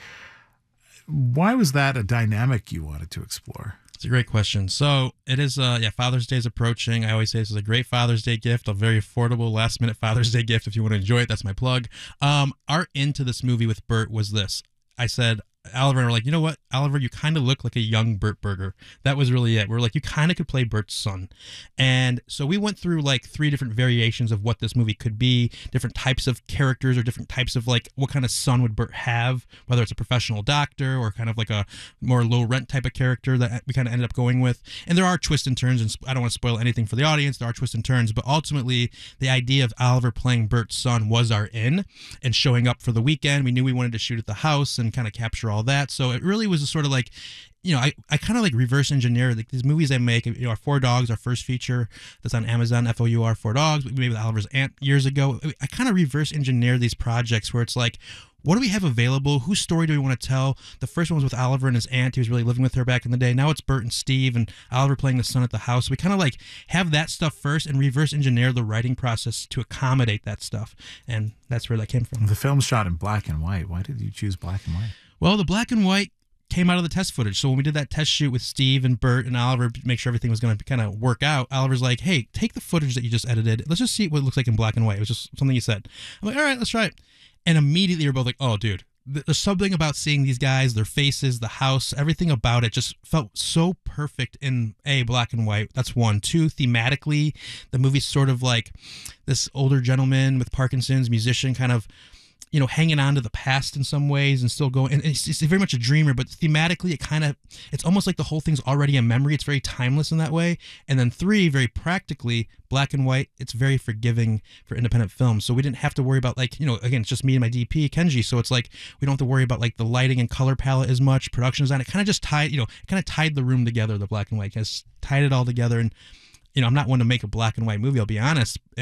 Why was that a dynamic you wanted to explore? It's a great question. So it is, uh, yeah, Father's Day is approaching. I always say this is a great Father's Day gift, a very affordable last minute Father's Day gift. If you want to enjoy it, that's my plug. Um, our into this movie with Burt was this. I said, Oliver and we're like, you know what, Oliver, you kind of look like a young Burt Berger. That was really it. We we're like, you kind of could play Burt's son. And so we went through like three different variations of what this movie could be, different types of characters or different types of like, what kind of son would Burt have, whether it's a professional doctor or kind of like a more low rent type of character that we kind of ended up going with. And there are twists and turns, and I don't want to spoil anything for the audience. There are twists and turns, but ultimately the idea of Oliver playing Burt's son was our in, and showing up for the weekend. We knew we wanted to shoot at the house and kind of capture all that. So it really was a sort of like, you know, I, I kind of like reverse engineer like these movies I make. You know, our Four Dogs, our first feature that's on Amazon, F O U R, Four Dogs, we made with Oliver's aunt years ago. I kind of reverse engineer these projects where it's like, what do we have available? Whose story do we want to tell? The first one was with Oliver and his aunt. He was really living with her back in the day. Now it's Burt and Steve and Oliver playing the son at the house. So we kind of like have that stuff first and reverse engineer the writing process to accommodate that stuff. And that's where that came from. The film's shot in black and white. Why did you choose black and white? Well, the black and white came out of the test footage. So when we did that test shoot with Steve and Burt and Oliver to make sure everything was going to kind of work out, Oliver's like, hey, take the footage that you just edited. Let's just see what it looks like in black and white. It was just something he said. I'm like, all right, let's try it. And immediately we're both like, oh, dude, there's something about seeing these guys, their faces, the house, everything about it just felt so perfect in A, black and white. That's one. Two, thematically, the movie's sort of like this older gentleman with Parkinson's, musician, kind of, you know, hanging on to the past in some ways and still going. And it's, it's very much a dreamer, but thematically, it kind of, it's almost like the whole thing's already a memory. It's very timeless in that way. And then three, very practically, black and white, it's very forgiving for independent films. So we didn't have to worry about like, you know, again, it's just me and my D P, Kenji. So it's like, we don't have to worry about like the lighting and color palette as much, production design. It kind of just tied, you know, it kind of tied the room together, the black and white, just tied it all together. And, you know, I'm not one to make a black and white movie, I'll be honest. And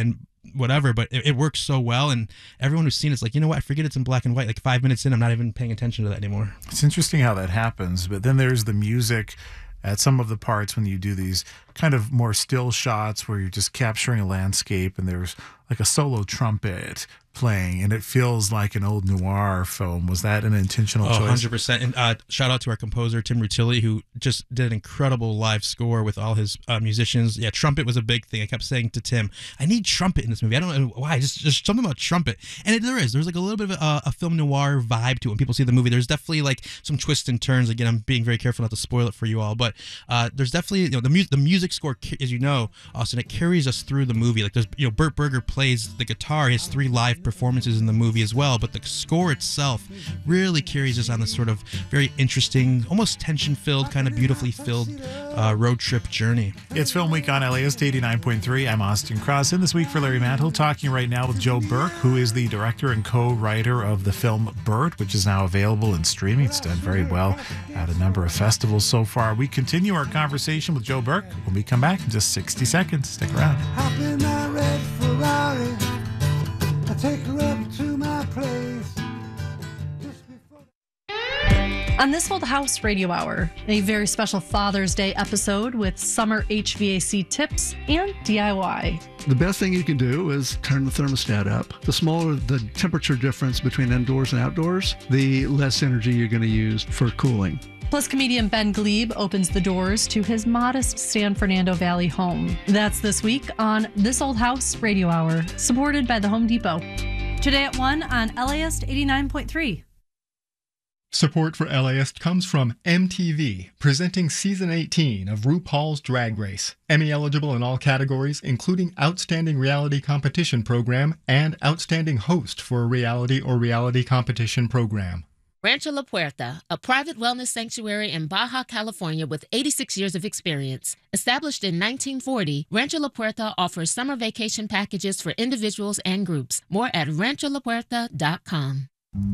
whatever, but it, it works so well, and everyone who's seen it's like, you know what, I forget it's in black and white. Like five minutes in, I'm not even paying attention to that anymore. It's interesting how that happens, but then there's the music at some of the parts when you do these kind of more still shots where you're just capturing a landscape and there's like a solo trumpet playing and it feels like an old noir film. Was that an intentional Oh, choice? one hundred percent. And uh, shout out to our composer, Tim Rutilli, who just did an incredible live score with all his uh, musicians. Yeah, trumpet was a big thing. I kept saying to Tim, I need trumpet in this movie. I don't know why. Just, just something about trumpet. And it, there is. There's like a little bit of a, a film noir vibe to it when people see the movie. There's definitely like some twists and turns. Again, I'm being very careful not to spoil it for you all. But uh, there's definitely, you know, the, mu- the music score, as you know, Austin, it carries us through the movie. Like there's, you know, Burt Berger plays the guitar. He has three live performances in the movie as well, but the score itself really carries us on this sort of very interesting, almost tension-filled, kind of beautifully filled uh, road trip journey. It's Film Week on L A S eighty-nine point three. I'm Austin Cross. In this week for Larry Mantle, talking right now with Joe Burke, who is the director and co-writer of the film Burt, which is now available in streaming. It's done very well at a number of festivals so far. We continue our conversation with Joe Burke when we come back in just sixty seconds. Stick around. Hop in my red Ferrari. I take her up to my place. On This Old House Radio Hour, a very special Father's Day episode with summer H V A C tips and D I Y. The best thing you can do is turn the thermostat up. The smaller the temperature difference between indoors and outdoors, the less energy you're going to use for cooling. Plus, comedian Ben Glebe opens the doors to his modest San Fernando Valley home. That's this week on This Old House Radio Hour, supported by the Home Depot. Today at one on L A S eighty-nine point three. Support for L A S comes from M T V, presenting Season eighteen of RuPaul's Drag Race. Emmy eligible in all categories, including Outstanding Reality Competition Program and Outstanding Host for a Reality or Reality Competition Program. Rancho La Puerta, a private wellness sanctuary in Baja California with eighty-six years of experience. Established in nineteen forty, Rancho La Puerta offers summer vacation packages for individuals and groups. More at rancho la puerta dot com.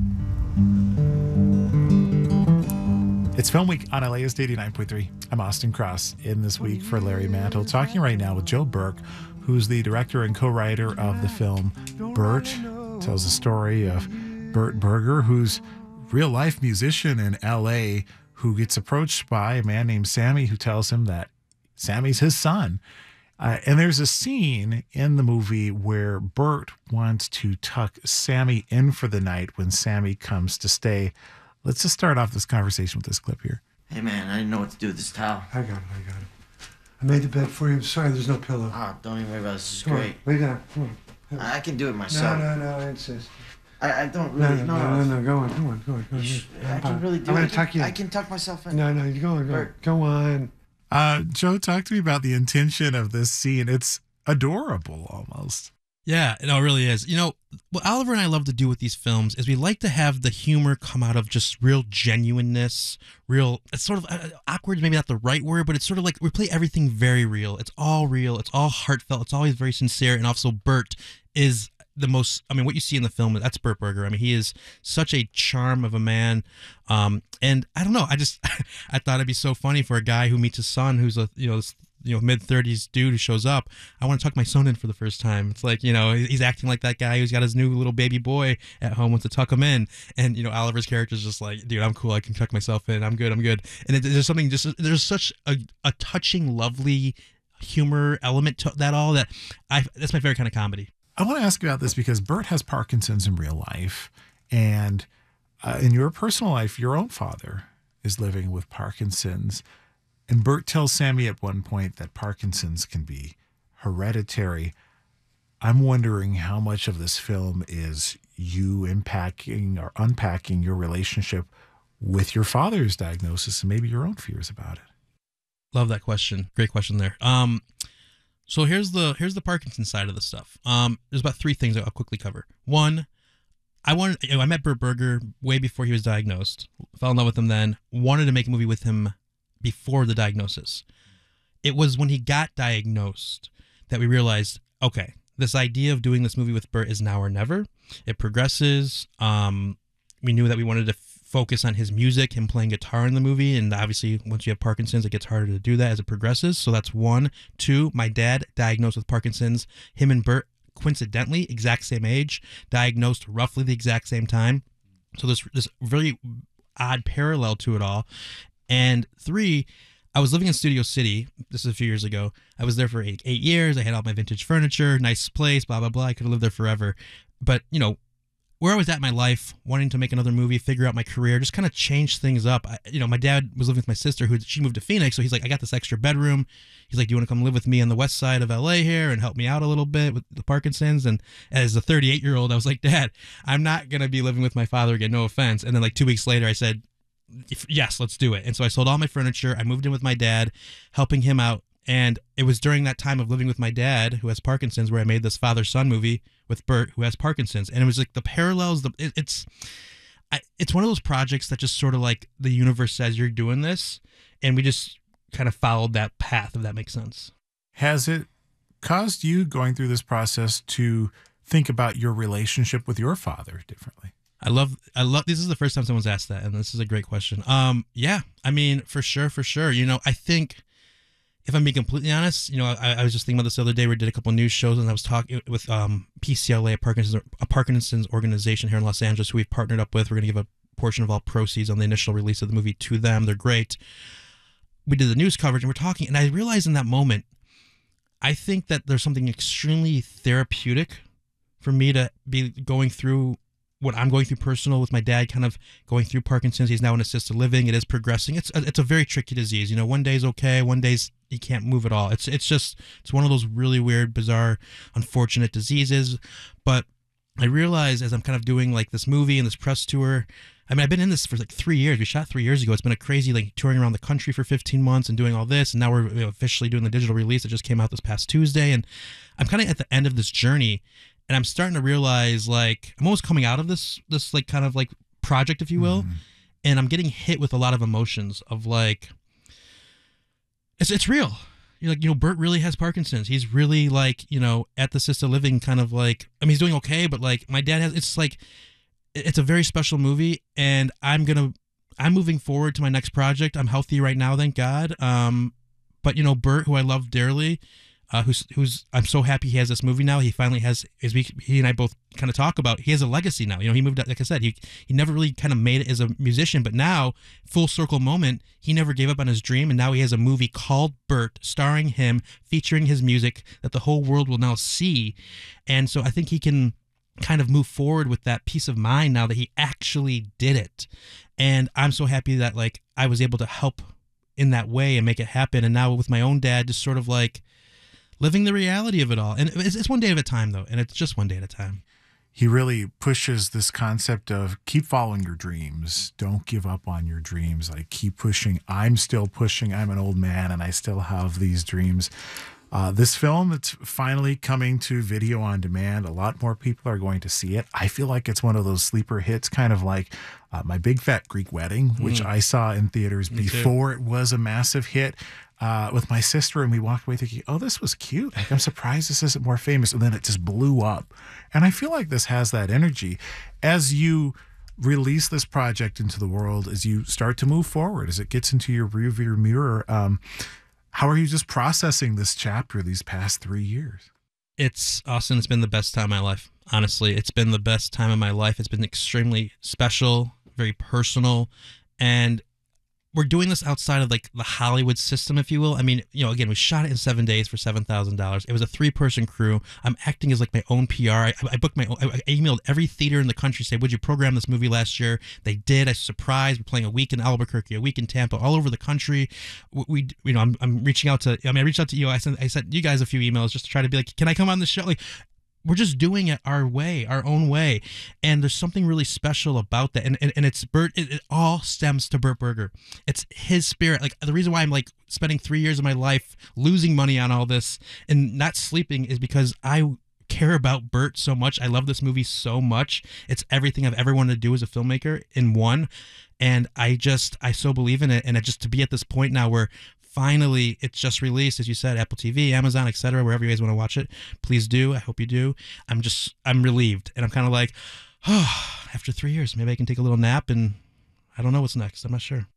It's Film Week on L A S eighty-nine point three. I'm Austin Cross. In this week for Larry Mantle, talking right now with Joe Burke, who's the director and co-writer of the film Burt. Tells the story of Burt Berger, who's real-life musician in L A who gets approached by a man named Sammy who tells him that Sammy's his son. Uh, and there's a scene in the movie where Burt wants to tuck Sammy in for the night when Sammy comes to stay. Let's just start off this conversation with this clip here. Hey, man, I didn't know what to do with this towel. I got it, I got it. I made the bed for you. I'm sorry there's no pillow. Ah, don't even worry about it. This is Come great. on, lay down. Come on. I can do it myself. No, no, no, I insist. I, I don't No, really no, know. no, no, no, go on, go on, go on. Go on. Sh- I can really do I'm it. gonna I can- tuck you in. I can tuck myself in. No, no, you go on, go on. Go on. Uh, Joe, talk to me about the intention of this scene. It's adorable almost. Yeah, no, it really is. You know, what Oliver and I love to do with these films is we like to have the humor come out of just real genuineness, real, it's sort of uh, awkward, maybe not the right word, but it's sort of like we play everything very real. It's all real. It's all heartfelt. It's always very sincere. And also Burt is the most, I mean, what you see in the film, that's Burt Berger. I mean, he is such a charm of a man. Um, and I don't know, I just, I thought it'd be so funny for a guy who meets his son, who's a, you know, this, you know, mid thirties dude who shows up. I want to tuck my son in for the first time. It's like, you know, he's acting like that guy who's got his new little baby boy at home, wants to tuck him in. And, you know, Oliver's character is just like, dude, I'm cool. I can tuck myself in. I'm good. I'm good. And it, there's something just, there's such a, a touching, lovely humor element to that all that I, that's my favorite kind of comedy. I want to ask about this because Burt has Parkinson's in real life. And uh, in your personal life, your own father is living with Parkinson's. And Burt tells Sammy at one point that Parkinson's can be hereditary. I'm wondering how much of this film is you impacting or unpacking your relationship with your father's diagnosis and maybe your own fears about it. Love that question. Great question there. Um, so here's the here's the Parkinson side of the stuff. Um, there's about three things I'll quickly cover. One, I wanted, you know, I met Burt Berger way before he was diagnosed. Fell in love with him then. Wanted to make a movie with him before the diagnosis. It was when he got diagnosed that we realized, okay, this idea of doing this movie with Burt is now or never. It progresses. Um, we knew that we wanted to f- focus on his music, him playing guitar in the movie, and obviously once you have Parkinson's, it gets harder to do that as it progresses. So that's one. Two, my dad diagnosed with Parkinson's. Him and Burt coincidentally exact same age, diagnosed roughly the exact same time. So there's this very odd parallel to it all. And three, I was living in Studio City. This is a few years ago. I was there for eight, eight years. I had all my vintage furniture, nice place, blah, blah, blah. I could have lived there forever. But, you know, where I was at in my life, wanting to make another movie, figure out my career, just kind of change things up. I, you know, my dad was living with my sister, who she moved to Phoenix, so he's like, I got this extra bedroom. He's like, do you want to come live with me on the west side of L A here and help me out a little bit with the Parkinson's? And as a thirty-eight-year-old, I was like, Dad, I'm not going to be living with my father again, no offense. And then like two weeks later, I said, yes, let's do it. And so I sold all my furniture. I moved in with my dad, helping him out. And it was during that time of living with my dad, who has Parkinson's, where I made this father-son movie with Bert, who has Parkinson's. And it was like the parallels, the it, it's I, it's one of those projects that just sort of like the universe says you're doing this. And we just kind of followed that path, if that makes sense. Has it caused you going through this process to think about your relationship with your father differently? I love, I love, this is the first time someone's asked that, and this is a great question. Um, yeah, I mean, for sure, for sure. You know, I think, if I'm being completely honest, you know, I, I was just thinking about this the other day. We did a couple of news shows, and I was talking with um, P C L A, a Parkinson's, a Parkinson's organization here in Los Angeles, who we've partnered up with. We're going to give a portion of all proceeds on the initial release of the movie to them. They're great. We did the news coverage, and we're talking, and I realized in that moment, I think that there's something extremely therapeutic for me to be going through what I'm going through personal with my dad, kind of going through Parkinson's. He's now in assisted living. It is progressing. It's a, it's a very tricky disease. You know, one day's okay, one day's he can't move at all. It's it's just it's one of those really weird, bizarre, unfortunate diseases. But I realize as I'm kind of doing like this movie and this press tour, I mean, I've been in this for like three years. We shot three years ago. It's been a crazy like touring around the country for fifteen months and doing all this. And now we're you know, officially doing the digital release that just came out this past Tuesday. And I'm kind of at the end of this journey. And I'm starting to realize, like, I'm almost coming out of this, this like, kind of, like, project, if you will. Mm-hmm. And I'm getting hit with a lot of emotions of, like, it's it's real. You're like, you know, Bert really has Parkinson's. He's really, like, you know, at the assisted living kind of, like, I mean, he's doing okay, but, like, my dad has, it's, like, it's a very special movie. And I'm going to, I'm moving forward to my next project. I'm healthy right now, thank God. Um, but, you know, Bert, who I love dearly, Uh, who's who's I'm so happy he has this movie now. He finally has, as we he and I both kind of talk about, he has a legacy now. You know, he moved, like I said, he he never really kind of made it as a musician, but now, full circle moment, he never gave up on his dream, and now he has a movie called Bert, starring him, featuring his music that the whole world will now see. And so I think he can kind of move forward with that peace of mind now that he actually did it. And I'm so happy that like I was able to help in that way and make it happen. And now with my own dad, just sort of like living the reality of it all. And it's, it's one day at a time, though, and it's just one day at a time. He really pushes this concept of keep following your dreams. Don't give up on your dreams. Like, keep pushing. I'm still pushing. I'm an old man, and I still have these dreams. Uh, this film, it's finally coming to video on demand. A lot more people are going to see it. I feel like it's one of those sleeper hits, kind of like uh, My Big Fat Greek Wedding, which mm. I saw in theaters Me before too. It was a massive hit. Uh, with my sister, and we walked away thinking, oh, this was cute. Like, I'm surprised this isn't more famous. And then it just blew up. And I feel like this has that energy. As you release this project into the world, as you start to move forward, as it gets into your rearview mirror, um, how are you just processing this chapter these past three years? It's, Austin, it's been the best time of my life. Honestly, it's been the best time of my life. It's been extremely special, very personal, and we're doing this outside of like the Hollywood system, if you will. I mean, you know, again, we shot it in seven days for seven thousand dollars. It was a three-person crew. I'm acting as like my own P R. I, I booked my own, I emailed every theater in the country, say, would you program this movie last year? They did. I was surprised. We're playing a week in Albuquerque, a week in Tampa, all over the country. We, we you know, I'm, I'm reaching out to, I mean, I reached out to you. I sent, I sent you guys a few emails just to try to be like, can I come on the show? Like, we're just doing it our way, our own way. And there's something really special about that. And and, and it's Bert, it, it all stems to Bert Berger. It's his spirit. Like, the reason why I'm like spending three years of my life losing money on all this and not sleeping is because I care about Bert so much. I love this movie so much. It's everything I've ever wanted to do as a filmmaker in one. And I just, I so believe in it. And it just to be at this point now where finally it's just released, as you said, Apple T V, Amazon, et cetera, wherever you guys want to watch it, please do. I hope you do. I'm just, I'm relieved. And I'm kind of like, oh, after three years, maybe I can take a little nap, and I don't know what's next. I'm not sure.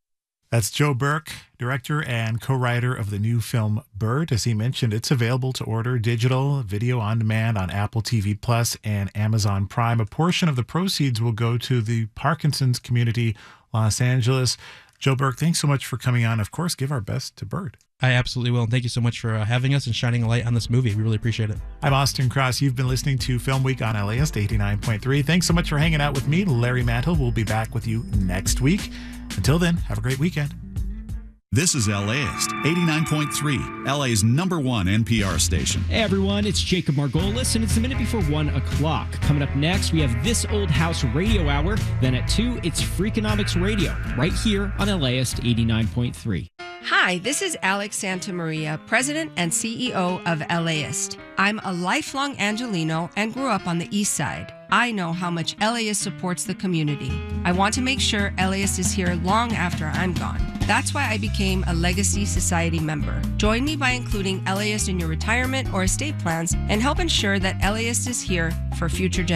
That's Joe Burke, director and co-writer of the new film Bird. As he mentioned, it's available to order digital, video on demand on Apple T V Plus and Amazon Prime. A portion of the proceeds will go to the Parkinson's Community Los Angeles. Joe Burke, thanks so much for coming on. Of course, give our best to Bird. I absolutely will. And thank you so much for uh, having us and shining a light on this movie. We really appreciate it. I'm Austin Cross. You've been listening to Film Week on L A S eighty-nine point three. Thanks so much for hanging out with me, Larry Mantle. We'll be back with you next week. Until then, have a great weekend. This is L A S eighty-nine point three, L A's number one N P R station. Hey everyone, it's Jacob Margolis, and it's a minute before one o'clock. Coming up next, we have This Old House Radio Hour. Then at two, it's Freakonomics Radio, right here on L A S eighty-nine point three. Hi, this is Alex Santamaria, President and C E O of LAist. I'm a lifelong Angelino and grew up on the East Side. I know how much LAist supports the community. I want to make sure LAist is here long after I'm gone. That's why I became a Legacy Society member. Join me by including LAist in your retirement or estate plans and help ensure that LAist is here for future generations.